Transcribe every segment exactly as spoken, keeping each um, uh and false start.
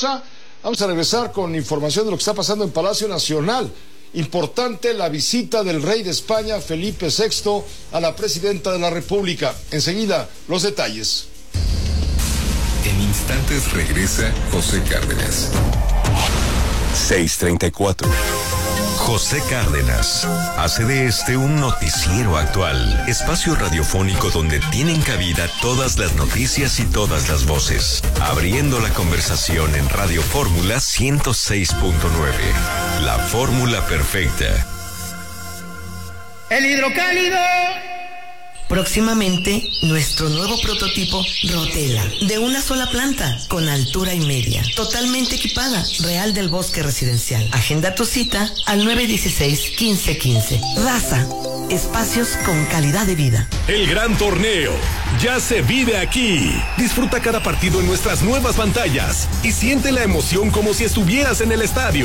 pausa. Vamos a regresar con información de lo que está pasando en Palacio Nacional. Importante la visita del rey de España, Felipe sexto, a la presidenta de la República. Enseguida, los detalles. En instantes regresa José Cárdenas. seis treinta y cuatro. José Cárdenas hace de este un noticiero actual, espacio radiofónico donde tienen cabida todas las noticias y todas las voces, abriendo la conversación en Radio Fórmula ciento seis punto nueve, la fórmula perfecta. El hidrocálido. Próximamente, nuestro nuevo prototipo Rotela, de una sola planta, con altura y media, totalmente equipada, Real del Bosque Residencial. Agenda tu cita al nueve dieciséis, quince quince. Raza, espacios con calidad de vida. El gran torneo ya se vive aquí. Disfruta cada partido en nuestras nuevas pantallas y siente la emoción como si estuvieras en el estadio.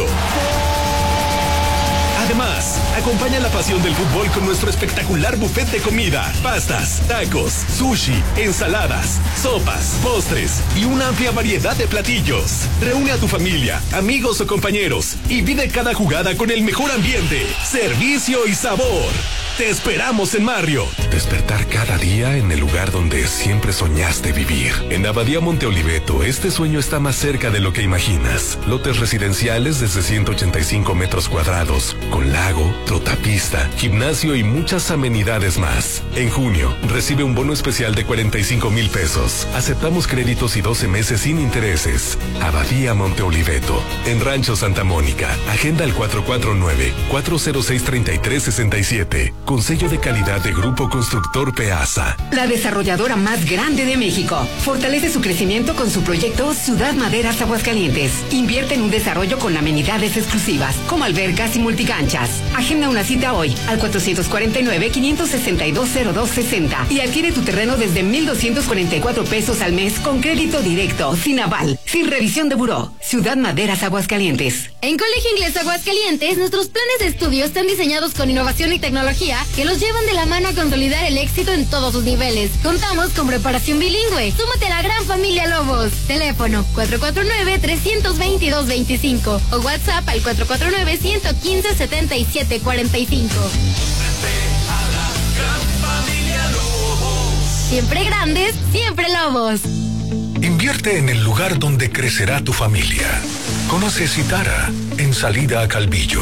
Además, acompaña la pasión del fútbol con nuestro espectacular buffet de comida, pastas, tacos, sushi, ensaladas, sopas, postres y una amplia variedad de platillos. Reúne a tu familia, amigos o compañeros y vive cada jugada con el mejor ambiente, servicio y sabor. Te esperamos en Marriott. Despertar cada día en el lugar donde siempre soñaste vivir. En Abadía Monte Oliveto, este sueño está más cerca de lo que imaginas. Lotes residenciales desde ciento ochenta y cinco metros cuadrados, con lago, trotapista, gimnasio y muchas amenidades más. En junio, recibe un bono especial de cuarenta y cinco mil pesos. Aceptamos créditos y doce meses sin intereses. Abadía Monte Oliveto, en Rancho Santa Mónica. Agenda al cuatro cuatro nueve, cuatro cero seis, tres tres seis siete. Con sello de calidad de Grupo Constructor Peasa. La desarrolladora más grande de México fortalece su crecimiento con su proyecto Ciudad Maderas Aguascalientes. Invierte en un desarrollo con amenidades exclusivas, como albercas y multicanchas. Agenda una cita hoy al cuatrocientos cuarenta y nueve, quinientos sesenta y dos, cero dos sesenta y adquiere tu terreno desde mil doscientos cuarenta y cuatro pesos al mes con crédito directo, sin aval, sin revisión de buró. Ciudad Maderas Aguascalientes. En Colegio Inglés Aguascalientes, nuestros planes de estudio están diseñados con innovación y tecnología que los llevan de la mano a consolidar el éxito en todos sus niveles. Contamos con preparación bilingüe. Súmate a la gran familia Lobos. Teléfono cuatro cuatro nueve, tres dos dos, dos cinco o WhatsApp al cuatro cuatro nueve, uno uno cinco, siete siete cuatro cinco. Siempre grandes, siempre Lobos. Invierte en el lugar donde crecerá tu familia. Conoce Citara, en salida a Calvillo.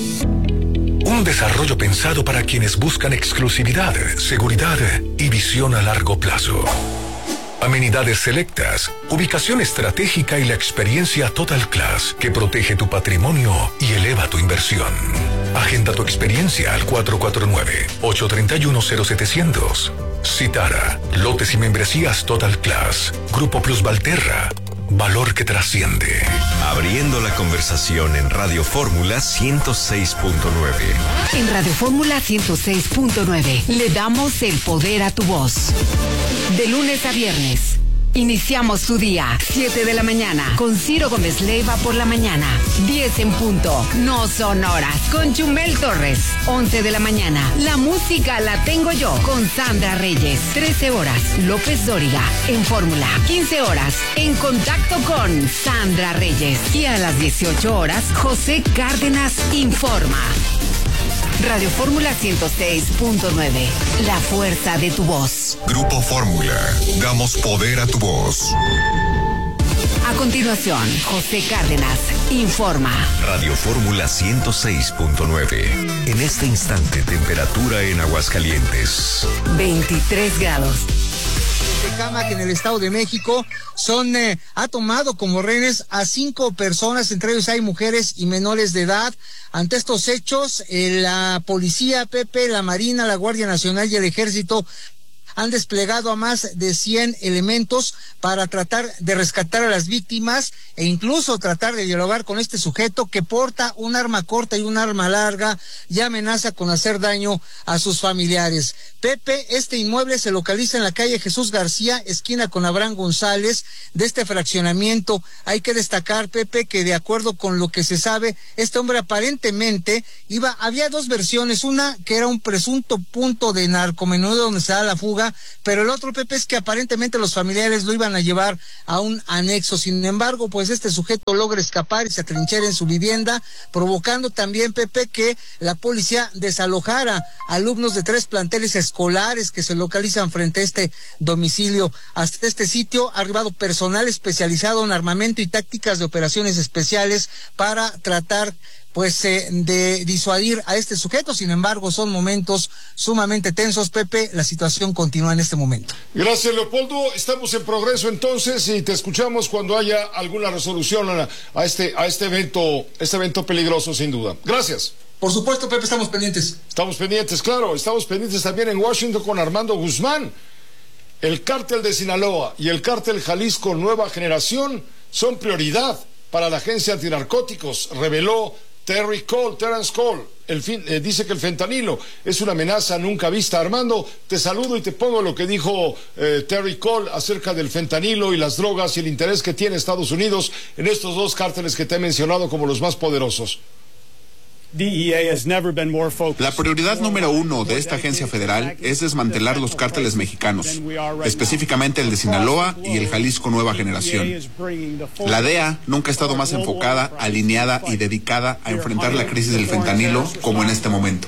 Un desarrollo pensado para quienes buscan exclusividad, seguridad y visión a largo plazo. Amenidades selectas, ubicación estratégica y la experiencia Total Class que protege tu patrimonio y eleva tu inversión. Agenda tu experiencia al cuatro cuatro nueve, ocho tres uno, cero setecientos. Citara, lotes y membresías Total Class. Grupo Plus Valterra, valor que trasciende. Abriendo la conversación en Radio Fórmula ciento seis punto nueve. En Radio Fórmula ciento seis punto nueve le damos el poder a tu voz. De lunes a viernes. Iniciamos su día, siete de la mañana, con Ciro Gómez Leiva por la mañana, diez en punto, no son horas, con Chumel Torres, once de la mañana, la música la tengo yo, con Sandra Reyes, trece horas, López Dóriga, en Fórmula, quince horas, en contacto con Sandra Reyes, y a las dieciocho horas, José Cárdenas informa. Radio Fórmula ciento seis punto nueve, la fuerza de tu voz. Grupo Fórmula, damos poder a tu voz. A continuación, José Cárdenas informa. Radio Fórmula ciento seis punto nueve. En este instante, temperatura en Aguascalientes. veintitrés grados. Tecámac, en el Estado de México, son eh, ha tomado como rehenes a cinco personas, entre ellos hay mujeres y menores de edad. Ante estos hechos, eh, la policía, Pepe, la Marina, la Guardia Nacional y el Ejército han desplegado a más de cien elementos para tratar de rescatar a las víctimas e incluso tratar de dialogar con este sujeto que porta un arma corta y un arma larga y amenaza con hacer daño a sus familiares. Pepe, este inmueble se localiza en la calle Jesús García, esquina con Abraham González, de este fraccionamiento. Hay que destacar, Pepe, que de acuerdo con lo que se sabe, este hombre aparentemente iba, había dos versiones, una que era un presunto punto de narcomenudeo donde se da la fuga, definitiva, pero el otro, Pepe, es que aparentemente los familiares lo iban a llevar a un anexo. Sin embargo, pues este sujeto logra escapar y se atrinchera en su vivienda, provocando también, Pepe, que la policía desalojara a alumnos de tres planteles escolares que se localizan frente a este domicilio. Hasta este sitio ha arribado personal especializado en armamento y tácticas de operaciones especiales para tratar pues eh, de disuadir a este sujeto. Sin embargo, son momentos sumamente tensos, Pepe. La situación continúa en este momento. Gracias, Leopoldo. Estamos en progreso entonces y te escuchamos cuando haya alguna resolución a, a este a este evento, este evento peligroso, sin duda. Gracias. Por supuesto, Pepe, estamos pendientes. Estamos pendientes, claro. Estamos pendientes también en Washington con Armando Guzmán. El cártel de Sinaloa y el cártel Jalisco Nueva Generación son prioridad para la agencia antinarcóticos, reveló Terry Cole, Terrence Cole. El fin, eh, dice que el fentanilo es una amenaza nunca vista. Armando, te saludo y te pongo lo que dijo eh, Terry Cole acerca del fentanilo y las drogas y el interés que tiene Estados Unidos en estos dos cárteles que te he mencionado como los más poderosos. La prioridad número uno de esta agencia federal es desmantelar los cárteles mexicanos, específicamente el de Sinaloa y el Jalisco Nueva Generación. La D E A nunca ha estado más enfocada, alineada y dedicada a enfrentar la crisis del fentanilo como en este momento.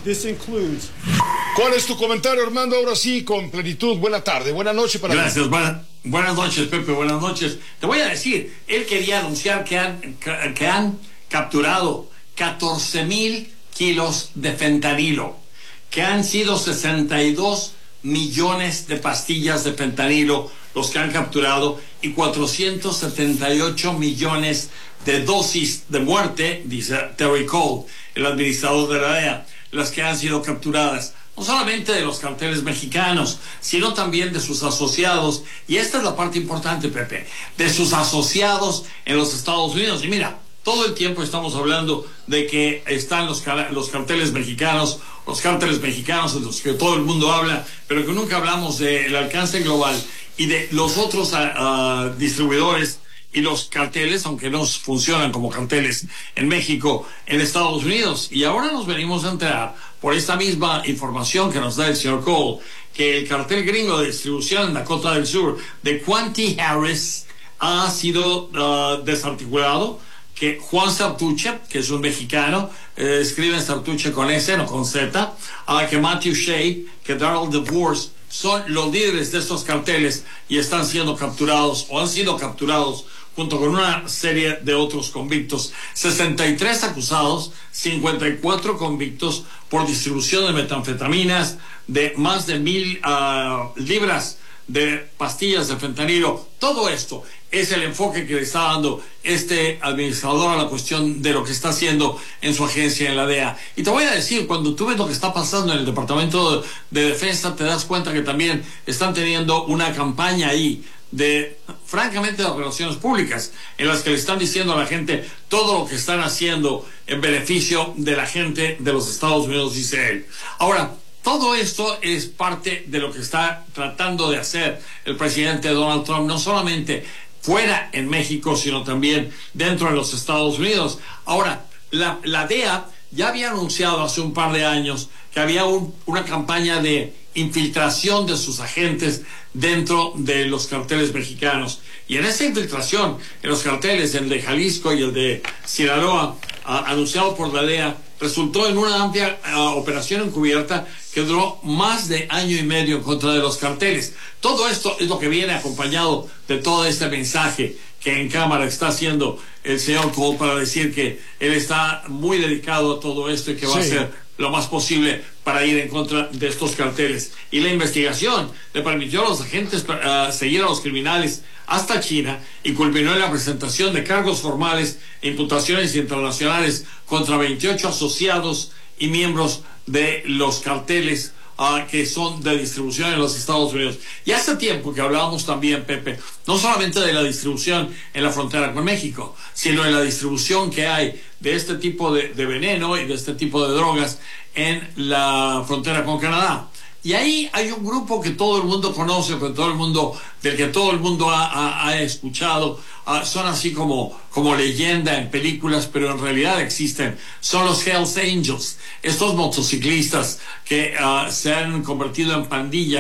¿Cuál es tu comentario, Armando? Ahora sí, con plenitud. Buena tarde, buena noche para ti. Gracias, buena, buenas noches, Pepe, buenas noches. Te voy a decir, él quería anunciar que han, que han capturado catorce mil kilos de fentanilo, que han sido sesenta y dos millones de pastillas de fentanilo los que han capturado y cuatrocientos setenta y ocho millones de dosis de muerte, dice Terry Cole, el administrador de la D E A, las que han sido capturadas, no solamente de los carteles mexicanos, sino también de sus asociados, y esta es la parte importante, Pepe, de sus asociados en los Estados Unidos. Y mira, todo el tiempo estamos hablando de que están los, los carteles mexicanos, los carteles mexicanos de los que todo el mundo habla, pero que nunca hablamos del alcance global y de los otros uh, uh, distribuidores y los carteles, aunque no funcionan como carteles en México, en Estados Unidos. Y ahora nos venimos a enterar, por esta misma información que nos da el señor Cole, que el cartel gringo de distribución en Dakota del Sur, de Quanti Harris, ha sido uh, desarticulado, que Juan Sartuche, que es un mexicano, eh, escriben Sartuche con S, no con Z, a que Matthew Shea, que Darrell DeVos, son los líderes de estos carteles y están siendo capturados, o han sido capturados, junto con una serie de otros convictos. sesenta y tres acusados, cincuenta y cuatro convictos por distribución de metanfetaminas, de más de mil uh, libras de pastillas de fentanilo. Todo esto es el enfoque que le está dando este administrador a la cuestión de lo que está haciendo en su agencia en la D E A. Y te voy a decir, cuando tú ves lo que está pasando en el Departamento de, de Defensa, te das cuenta que también están teniendo una campaña ahí de, francamente, de relaciones públicas, en las que le están diciendo a la gente todo lo que están haciendo en beneficio de la gente de los Estados Unidos, dice él. Ahora, todo esto es parte de lo que está tratando de hacer el presidente Donald Trump, no solamente fuera en México, sino también dentro de los Estados Unidos. Ahora, la, la D E A ya había anunciado hace un par de años que había un, una campaña de infiltración de sus agentes dentro de los carteles mexicanos. Y en esa infiltración, en los carteles, el de Jalisco y el de Sinaloa, a, anunciado por la D E A, resultó en una amplia uh, operación encubierta que duró más de año y medio en contra de los carteles. Todo esto es lo que viene acompañado de todo este mensaje que en cámara está haciendo el señor Cole para decir que él está muy dedicado a todo esto y que va sí. a hacer lo más posible para ir en contra de estos carteles. Y la investigación le permitió a los agentes uh, seguir a los criminales hasta China y culminó en la presentación de cargos formales e imputaciones internacionales contra veintiocho asociados y miembros de los carteles uh, que son de distribución en los Estados Unidos. Y hace tiempo que hablábamos también, Pepe, no solamente de la distribución en la frontera con México, sino de la distribución que hay de este tipo de, de veneno y de este tipo de drogas en la frontera con Canadá. Y ahí hay un grupo que todo el mundo conoce, que todo el mundo, del que todo el mundo ha, ha, ha escuchado, uh, son así como, como leyenda en películas, pero en realidad existen. Son los Hells Angels, estos motociclistas que uh, se han convertido en pandillas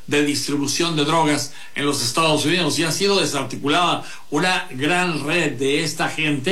de distribución de drogas en los Estados Unidos y ha sido desarticulada una gran red de esta gente